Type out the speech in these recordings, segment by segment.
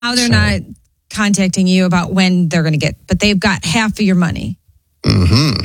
Now they're not contacting you about when they're going to get, but they've got half of your money. Mm-hmm.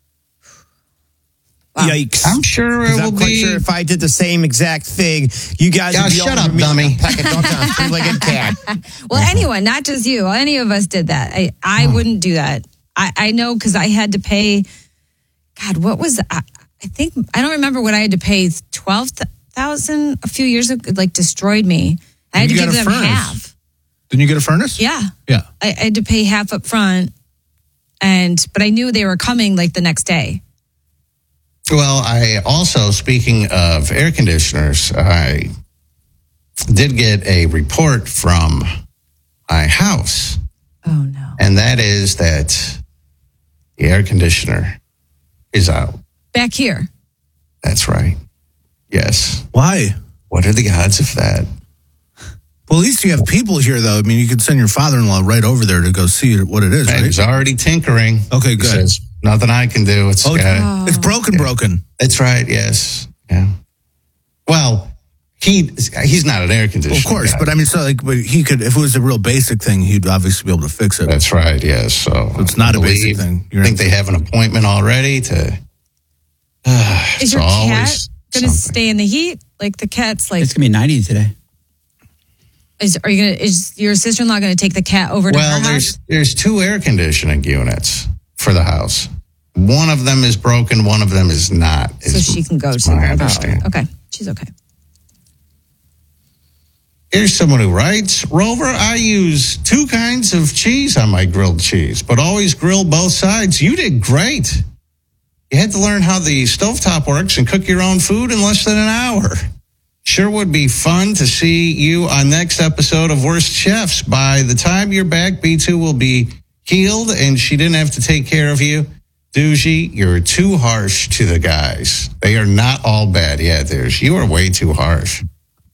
Wow. Yikes. I'm sure it will I'm quite be. sure if I did the same exact thing, you guys would be shut all up, over me dummy. like a pack of dogs on a three-legged cat. Well, anyone, not just you. Any of us did that. I wouldn't do that. I know because I had to pay. God, what was I think I don't remember what I had to pay. 12,000 a few years ago, like destroyed me. I had to give them half. Didn't you get a furnace? Yeah. Yeah. I had to pay half up front, but I knew they were coming like the next day. Well, I also, speaking of air conditioners, I did get a report from my house. Oh, no. And that is that the air conditioner is out. Back here. That's right. Yes. Why? What are the odds of that? Well, at least you have people here, though. I mean, you could send your father-in-law right over there to go see what it is, right? He's already tinkering. Okay, He good. says, nothing I can do. It's It's broken. That's right, yes. Yeah. Well, he's not an air conditioner. Of course, guy. but I mean, but he could, if it was a real basic thing, he'd obviously be able to fix it. That's right, yes. So it's not a basic thing. I think they have an appointment already to... Is your cat going to stay in the heat? Like the cat's like... It's going to be 90 today. Is your sister-in-law going to take the cat over to her house? There's 2 air conditioning units for the house. One of them is broken, one of them is not. So she can go to I understand. Okay, she's okay. Here's someone who writes, Rover, I use 2 kinds of cheese on my grilled cheese, but always grill both sides. You did great. You had to learn how the stovetop works and cook your own food in less than an hour. Sure would be fun to see you on next episode of Worst Chefs. By the time you're back, B2 will be healed and she didn't have to take care of you. Doogie, you're too harsh to the guys. They are not all bad. Yeah, you are way too harsh.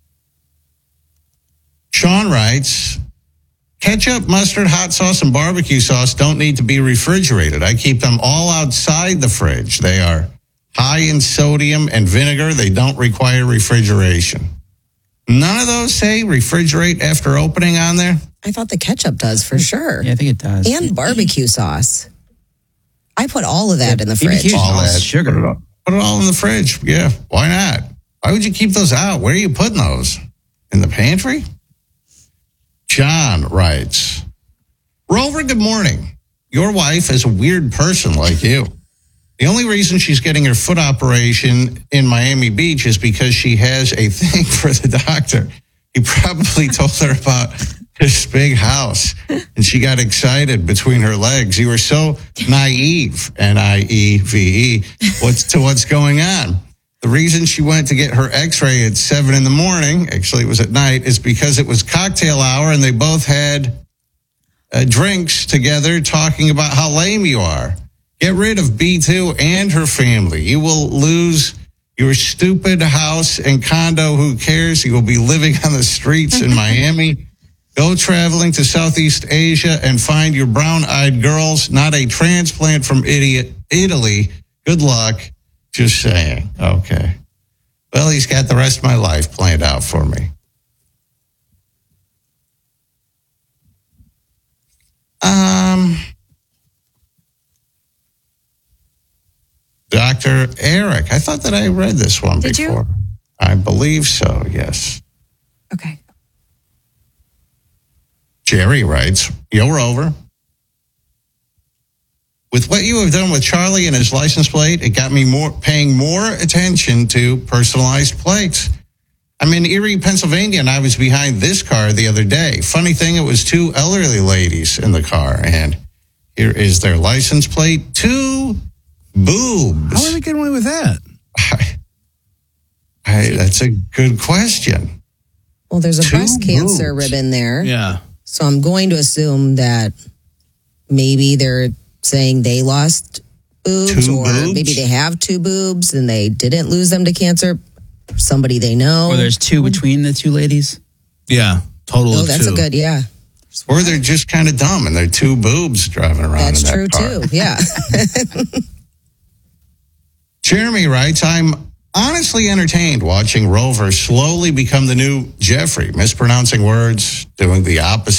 Sean writes, ketchup, mustard, hot sauce, and barbecue sauce don't need to be refrigerated. I keep them all outside the fridge. They are high in sodium and vinegar. They don't require refrigeration. None of those say refrigerate after opening on there? I thought the ketchup does for sure. Yeah, I think it does. And barbecue sauce. I put all of that in the fridge. All that. Sugar. Put it all in the fridge. Yeah, why not? Why would you keep those out? Where are you putting those? In the pantry? John writes, Rover, good morning. Your wife is a weird person like you. The only reason she's getting her foot operation in Miami Beach is because she has a thing for the doctor. He probably told her about this big house, and she got excited between her legs. You were so naive, N-I-E-V-E, what's going on. The reason she went to get her x-ray at 7 a.m, actually it was at night, is because it was cocktail hour and they both had drinks together talking about how lame you are. Get rid of B2 and her family. You will lose your stupid house and condo. Who cares? You will be living on the streets in Miami. Go traveling to Southeast Asia and find your brown-eyed girls, not a transplant from Italy. Good luck. Just saying. Okay. Well, he's got the rest of my life planned out for me. Dr. Eric. I thought that I read this one Did before. you? I believe so, yes. Okay. Jerry writes, Yo, Rover. With what you have done with Charlie and his license plate, it got me paying more attention to personalized plates. I'm in Erie, Pennsylvania, and I was behind this car the other day. Funny thing, it was 2 elderly ladies in the car, and here is their license plate. 2 boobs. How are they getting away with that? That's a good question. Well, there's a 2 breast cancer boobs. ribbon there. Yeah. So I'm going to assume that maybe they're saying they lost boobs, 2 or boobs? maybe they have 2 boobs and they didn't lose them to cancer. Somebody they know. Or there's 2 between the 2 ladies. Yeah. Total Oh, of that's 2. a good, yeah. Or they're just kind of dumb and they're 2 boobs driving around That's in that true car. too. Yeah. Jeremy writes, I'm honestly entertained watching Rover slowly become the new Jeffrey, mispronouncing words, doing the opposite